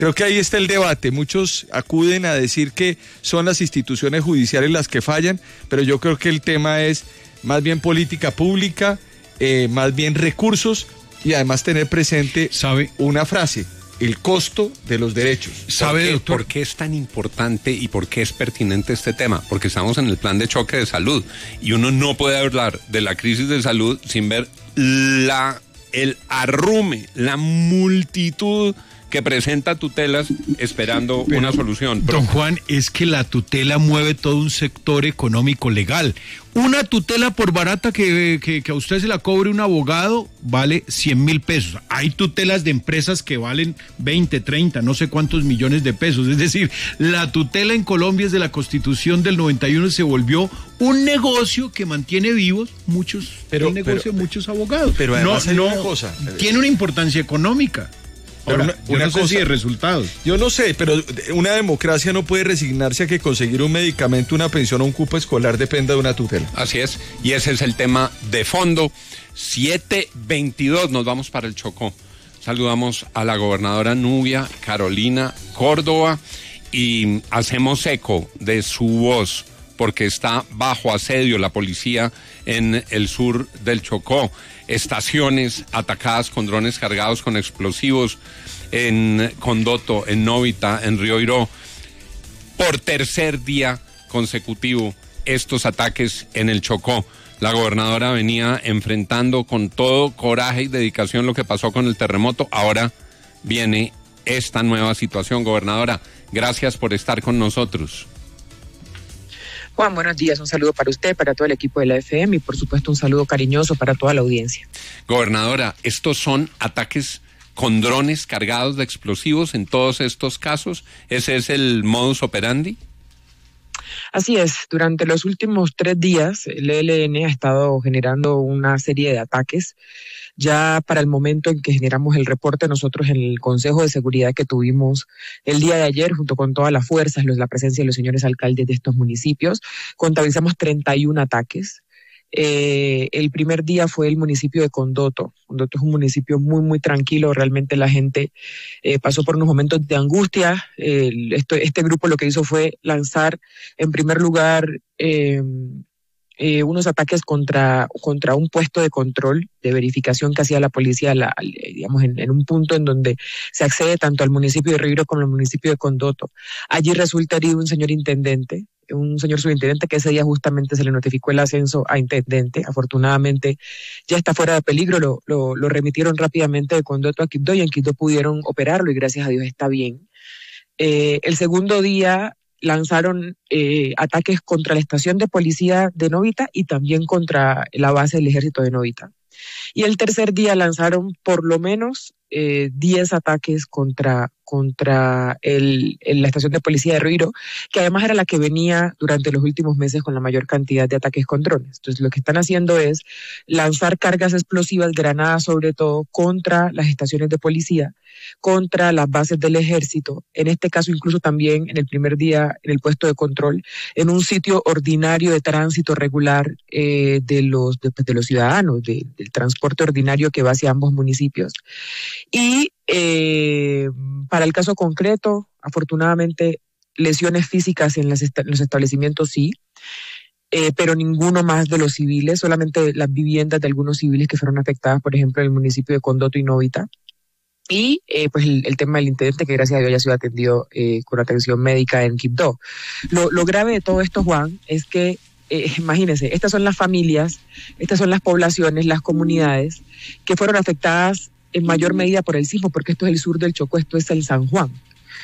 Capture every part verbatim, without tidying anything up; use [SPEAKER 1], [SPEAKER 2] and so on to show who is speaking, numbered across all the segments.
[SPEAKER 1] Creo que ahí está el debate. Muchos acuden a decir que son las instituciones judiciales las que fallan, pero yo creo que el tema es más bien política pública, eh, más bien recursos y además tener presente
[SPEAKER 2] ¿Sabe?
[SPEAKER 1] una frase: el costo de los derechos.
[SPEAKER 3] ¿Sabe, ¿Por qué, doctor? ¿Por qué es tan importante y por qué es pertinente este tema? Porque estamos en el plan de choque de salud y uno no puede hablar de la crisis de salud sin ver la, el arrume, la multitud que presenta tutelas esperando Pero, una solución.
[SPEAKER 2] Don Juan, es que la tutela mueve todo un sector económico legal. Una tutela, por barata que, que, que a usted se la cobre un abogado, vale cien mil pesos. Hay tutelas de empresas que valen veinte, treinta, no sé cuántos millones de pesos. Es decir, la tutela en Colombia desde la Constitución del noventa y uno se volvió un negocio que mantiene vivos muchos,
[SPEAKER 1] pero,
[SPEAKER 2] el negocio
[SPEAKER 1] pero,
[SPEAKER 2] de muchos abogados.
[SPEAKER 1] Pero además
[SPEAKER 2] no,
[SPEAKER 1] hay
[SPEAKER 2] no,
[SPEAKER 1] una cosa.
[SPEAKER 2] Tiene una importancia económica. Ahora, una, yo una no sé cosa, si de resultados.
[SPEAKER 1] Yo no sé, pero una democracia no puede resignarse a que conseguir un medicamento, una pensión o un cupo escolar dependa de una tutela.
[SPEAKER 3] Así es, y ese es el tema de fondo. siete veintidós, nos vamos para el Chocó. Saludamos a la gobernadora Nubia Carolina Córdoba y hacemos eco de su voz, porque está bajo asedio la policía en el sur del Chocó. Estaciones atacadas con drones cargados con explosivos en Condoto, en Novita, en Rioiró. Por tercer día consecutivo, estos ataques en el Chocó. La gobernadora venía enfrentando con todo coraje y dedicación lo que pasó con el terremoto. Ahora viene esta nueva situación. Gobernadora, gracias por estar con nosotros.
[SPEAKER 4] Juan, buenos días, un saludo para usted, para todo el equipo de la F M y por supuesto un saludo cariñoso para toda la audiencia.
[SPEAKER 3] Gobernadora, ¿estos son ataques con drones cargados de explosivos en todos estos casos? ¿Ese es el modus operandi?
[SPEAKER 4] Así es, durante los últimos tres días el E L N ha estado generando una serie de ataques. Ya para el momento en que generamos el reporte, nosotros en el Consejo de Seguridad que tuvimos el día de ayer, junto con todas las fuerzas, la presencia de los señores alcaldes de estos municipios, contabilizamos treinta y uno ataques. Eh, el primer día fue el municipio de Condoto. Condoto es un municipio muy, muy tranquilo. Realmente la gente eh, pasó por unos momentos de angustia. Eh, esto, este grupo lo que hizo fue lanzar, en primer lugar, eh, Eh, unos ataques contra, contra un puesto de control, de verificación que hacía la policía, la, digamos, en, en un punto en donde se accede tanto al municipio de Rioiró como al municipio de Condoto. Allí resulta herido un señor intendente, un señor subintendente que ese día justamente se le notificó el ascenso a intendente. Afortunadamente ya está fuera de peligro, lo, lo, lo remitieron rápidamente de Condoto a Quibdó y en Quibdó pudieron operarlo y gracias a Dios está bien. Eh, el segundo día lanzaron eh, ataques contra la estación de policía de Novita y también contra la base del ejército de Novita. Y el tercer día lanzaron por lo menos eh, diez ataques contra, contra el, el, la estación de policía de Rioiró, que además era la que venía durante los últimos meses con la mayor cantidad de ataques con drones. Entonces lo que están haciendo es lanzar cargas explosivas, granadas sobre todo, contra las estaciones de policía, contra las bases del ejército, en este caso incluso también en el primer día en el puesto de control, en un sitio ordinario de tránsito regular eh, de, los, de, de los ciudadanos, de, del transporte ordinario que va hacia ambos municipios. Y eh, para el caso concreto, afortunadamente, lesiones físicas en, las est- en los establecimientos sí, eh, pero ninguno más de los civiles, solamente las viviendas de algunos civiles que fueron afectadas, por ejemplo, en el municipio de Condoto y Novita. Y eh, pues el, el tema del intendente, que gracias a Dios ya ha sido atendido eh, con atención médica en Quibdó. Lo, lo grave de todo esto, Juan, es que, eh, imagínense, estas son las familias, estas son las poblaciones, las comunidades que fueron afectadas en mayor medida por el sismo, porque esto es el sur del Chocó, esto es el San Juan.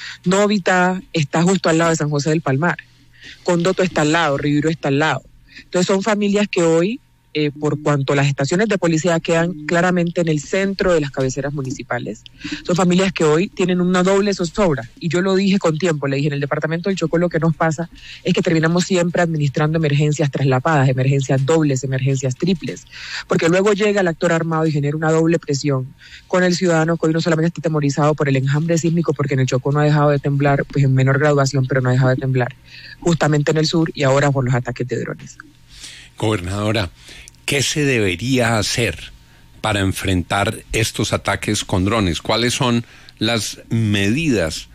[SPEAKER 4] Novita está justo al lado de San José del Palmar, Condoto está al lado, Rioiró está al lado. Entonces son familias que hoy, eh, por cuanto las estaciones de policía quedan claramente en el centro de las cabeceras municipales, son familias que hoy tienen una doble zozobra. Y yo lo dije con tiempo, le dije, en el departamento del Chocó lo que nos pasa es que terminamos siempre administrando emergencias traslapadas, emergencias dobles, emergencias triples, porque luego llega el actor armado y genera una doble presión con el ciudadano que hoy no solamente está temorizado por el enjambre sísmico, porque en el Chocó no ha dejado de temblar, pues en menor graduación, pero no ha dejado de temblar, justamente en el sur, y ahora por los ataques de drones.
[SPEAKER 3] Gobernadora, ¿qué se debería hacer para enfrentar estos ataques con drones? ¿Cuáles son las medidas